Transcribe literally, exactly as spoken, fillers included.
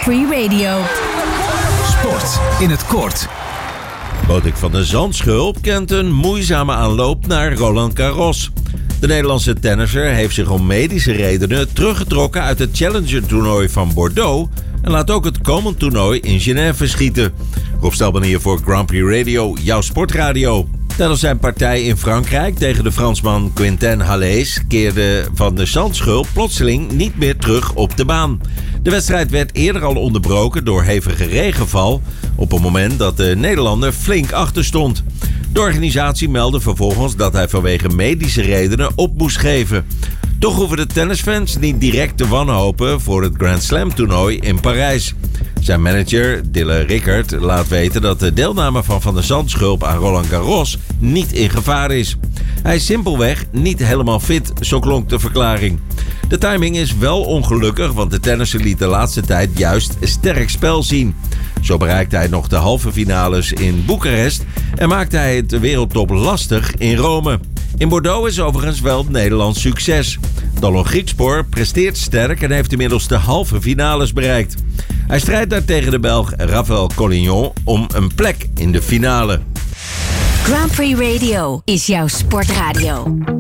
Prix Radio. Sport in het kort. Botik van der Zandschulp kent een moeizame aanloop naar Roland Garros. De Nederlandse tennisser heeft zich om medische redenen teruggetrokken uit het Challenger-toernooi van Bordeaux en laat ook het komend toernooi in Genève verschieten. Rob Stelman hier voor Grand Prix Radio, jouw sportradio. Tijdens zijn partij in Frankrijk tegen de Fransman Quentin Halys keerde Van der Zandschulp plotseling niet meer terug op de baan. De wedstrijd werd eerder al onderbroken door hevige regenval op het moment dat de Nederlander flink achter stond. De organisatie meldde vervolgens dat hij vanwege medische redenen op moest geven. Toch hoeven de tennisfans niet direct te wanhopen voor het Grand Slam toernooi in Parijs. Zijn manager, Dille Rickert, laat weten dat de deelname van Van der Zandschulp aan Roland Garros niet in gevaar is. Hij is simpelweg niet helemaal fit, zo klonk de verklaring. De timing is wel ongelukkig, want de tennisser liet de laatste tijd juist sterk spel zien. Zo bereikte hij nog de halve finales in Boekarest en maakte hij het de wereldtop lastig in Rome. In Bordeaux is overigens wel Nederlands succes. Dallon Griekspoor presteert sterk en heeft inmiddels de halve finales bereikt. Hij strijdt daar tegen de Belg Rafael Collignon om een plek in de finale. Grand Prix Radio is jouw sportradio.